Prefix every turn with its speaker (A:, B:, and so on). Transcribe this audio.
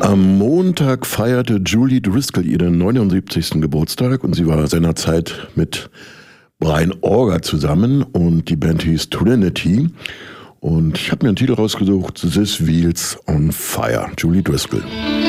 A: Am Montag feierte Julie Driscoll ihren 79. Geburtstag und sie war seinerzeit mit Brian Auger zusammen und die Band hieß Trinity. Und ich habe mir einen Titel rausgesucht, This Wheels on Fire, Julie Driscoll.